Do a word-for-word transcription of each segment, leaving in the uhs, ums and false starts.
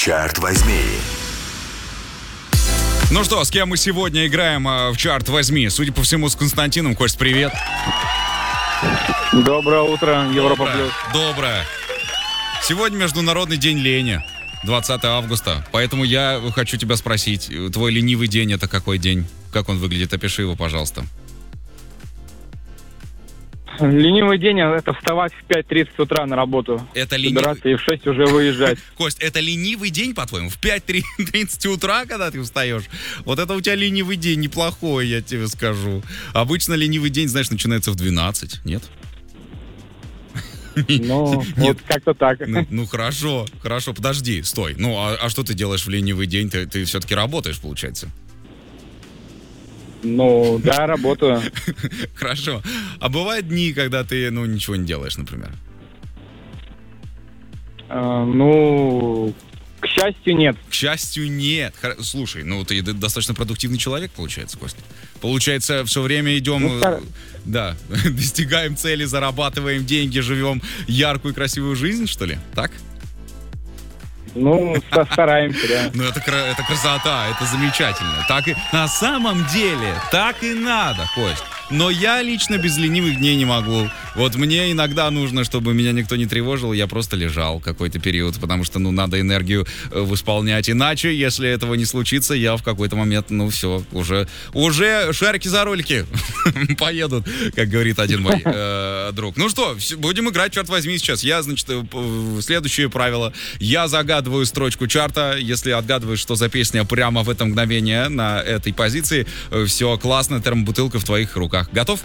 Чарт возьми. Ну что, с кем мы сегодня играем э, в чарт возьми? Судя по всему, с Константином. Кость, привет. Доброе утро, Европа Доброе. Плюс. Доброе. Сегодня Международный день лени, двадцатое августа. Поэтому я хочу тебя спросить, твой ленивый день — это какой день? Как он выглядит? Опиши его, пожалуйста. Ленивый день — это вставать в пять тридцать утра на работу. Это ленивый... Собираться и в шесть уже выезжать. Кость, это ленивый день, по-твоему? В пять тридцать утра, когда ты встаешь? Вот это у тебя ленивый день неплохой, я тебе скажу. Обычно ленивый день, знаешь, начинается в двенадцать, нет? Ну, Нет. вот как-то так. Ну, ну, хорошо, хорошо, подожди, стой. Ну, а, а что ты делаешь в ленивый день? Ты, ты все-таки работаешь, получается? Ну, да, работаю. Хорошо. А бывают дни, когда ты, ну, ничего не делаешь, например? А, ну, к счастью, нет. К счастью, нет. Хор- Слушай, ну, ты д- достаточно продуктивный человек, получается, Костя. Получается, все время идем, Ну, э, стар- да, достигаем цели, зарабатываем деньги, живем яркую, красивую жизнь, что ли? Так? Ну, ста- стараемся, да. Ну, это, кра- это красота, это замечательно. Так и на самом деле, так и надо, Кость. Но я лично без ленивых дней не могу. Вот мне иногда нужно, чтобы меня никто не тревожил, я просто лежал какой-то период, потому что, ну, надо энергию э, восполнять. Иначе, если этого не случится, я в какой-то момент, ну, все, уже, уже шарики за ролики поедут, как говорит один мой э, друг. Ну что, вс- будем играть, черт возьми, сейчас. Я, значит, э, п- следующее правило. Я загадываю строчку чарта. Если отгадываешь, что за песня прямо в это мгновение на этой позиции, э, все классно, термобутылка в твоих руках. Готов?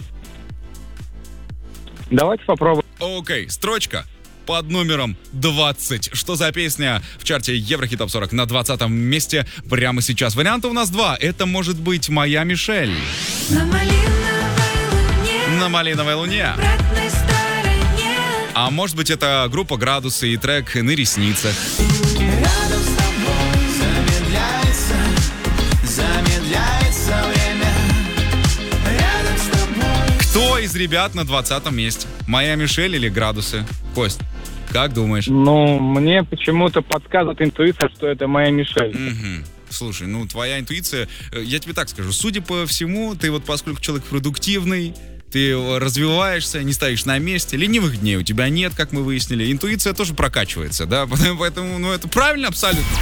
Давайте попробуем. Окей, строчка под номером двадцать. Что за песня в чарте Еврохит Топ сорок на двадцатом месте прямо сейчас? Варианта у нас два. Это может быть «Моя Мишель». На малиновой луне, На «Малиновой луне». обратной стороне. А может быть, это группа «Градусы» и трек «На ресницах». Рядом с тобой замедляется, замедляется время. Рядом с тобой. Кто из ребят на двадцатом месте? «Моя Мишель» или «Градусы»? Кость, как думаешь? Ну, мне почему-то подсказывает интуиция, что это моя Мишель. Мгм. Слушай, ну твоя интуиция, э, я тебе так скажу, судя по всему, ты вот поскольку человек продуктивный, ты э, развиваешься, не стоишь на месте, ленивых дней у тебя нет, как мы выяснили, интуиция тоже прокачивается, да, поэтому, ну это правильно абсолютно,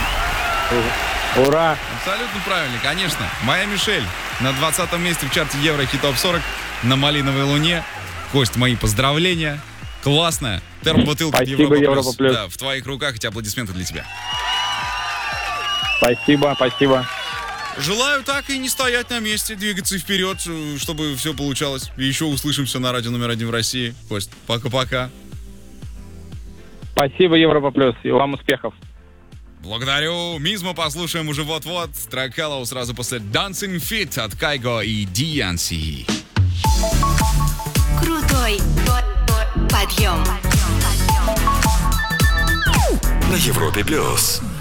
Ура! абсолютно правильно, конечно. «Моя Мишель» на двадцатом месте в чарте Еврохит Топ сорок на «Малиновой луне». Кость, мои поздравления, классно, термобутылка Спасибо, Европа Европа Плюс, Плюс. да, в твоих руках, эти аплодисменты для тебя. Спасибо, спасибо. Желаю так и не стоять на месте, двигаться вперед, э, чтобы все получалось. И еще услышимся на радио номер один в России. Кость, пока-пока. Спасибо, Европа Плюс, и вам успехов. Благодарю. Мизмо послушаем уже вот-вот. Трек Hello сразу после Dancing Fit от Кайго и ди эн си. Крутой подъем. На Европе Плюс.